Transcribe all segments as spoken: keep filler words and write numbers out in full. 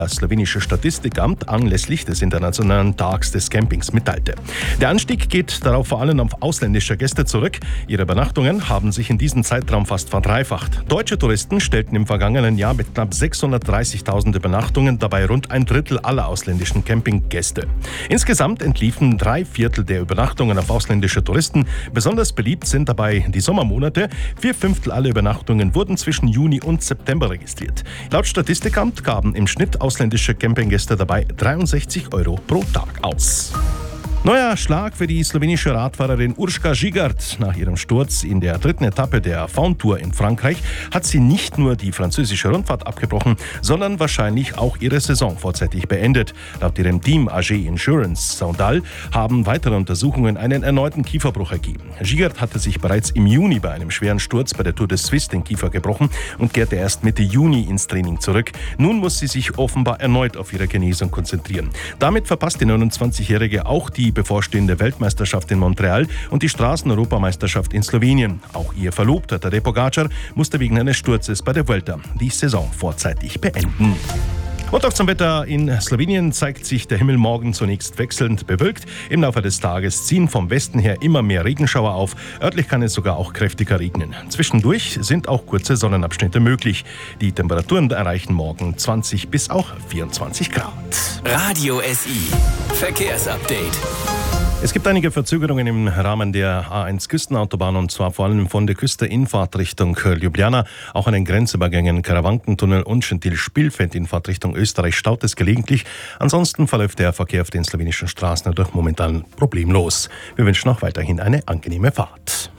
Das slowenische Statistikamt anlässlich des Internationalen Tags des Campings mitteilte. Der Anstieg geht darauf vor allem auf ausländische Gäste zurück. Ihre Übernachtungen haben sich in diesem Zeitraum fast verdreifacht. Deutsche Touristen stellten im vergangenen Jahr mit knapp sechshundertdreißigtausend Übernachtungen dabei rund ein Drittel aller ausländischen Campinggäste. Insgesamt entliefen drei Viertel der Übernachtungen auf ausländische Touristen. Besonders beliebt sind dabei die Sommermonate. Vier Fünftel aller Übernachtungen wurden zwischen Juni und September registriert. Laut Statistikamt gaben im Schnitt ausländische Campinggäste dabei dreiundsechzig Euro pro Tag aus. Neuer Schlag für die slowenische Radfahrerin Urška Žigart. Nach ihrem Sturz in der dritten Etappe der Faun Tour in Frankreich hat sie nicht nur die französische Rundfahrt abgebrochen, sondern wahrscheinlich auch ihre Saison vorzeitig beendet. Laut ihrem Team A G Insurance Saundal haben weitere Untersuchungen einen erneuten Kieferbruch ergeben. Žigart hatte sich bereits im Juni bei einem schweren Sturz bei der Tour de Suisse den Kiefer gebrochen und kehrte erst Mitte Juni ins Training zurück. Nun muss sie sich offenbar erneut auf ihre Genesung konzentrieren. Damit verpasst die neunundzwanzigjährige auch die bevorstehende Weltmeisterschaft in Montreal und die Straßen-Europameisterschaft in Slowenien. Auch ihr Verlobter Tadej Pogačar musste wegen eines Sturzes bei der Vuelta die Saison vorzeitig beenden. Und auch zum Wetter. In Slowenien zeigt sich der Himmel morgen zunächst wechselnd bewölkt. Im Laufe des Tages ziehen vom Westen her immer mehr Regenschauer auf. Örtlich kann es sogar auch kräftiger regnen. Zwischendurch sind auch kurze Sonnenabschnitte möglich. Die Temperaturen erreichen morgen zwanzig bis auch vierundzwanzig Grad. Radio S I Verkehrsupdate. Es gibt einige Verzögerungen im Rahmen der A eins Küstenautobahn und zwar vor allem von der Küste in Fahrt Richtung Ljubljana. Auch an den Grenzübergängen Karawankentunnel und Schentil-Spielfeld in Fahrt Richtung Österreich staut es gelegentlich. Ansonsten verläuft der Verkehr auf den slowenischen Straßen dadurch momentan problemlos. Wir wünschen auch weiterhin eine angenehme Fahrt.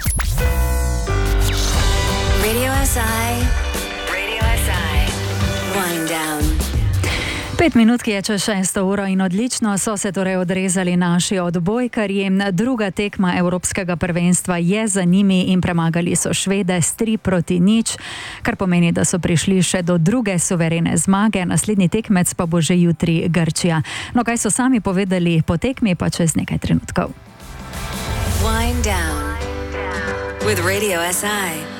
Radio S I. Radio S I. Wind down. Pet minutki je čez šesto uro in odlično so se torej odrezali naši odbojkarji. Druga tekma Evropskega prvenstva je za njimi in premagali so Švede s tri proti nič, kar pomeni, da so prišli še do druge suverene zmage. Naslednji tekmec pa bo že jutri Grčija. No, kaj so sami povedali po tekmi, pa čez nekaj trenutkov. Wind down with Radio S I.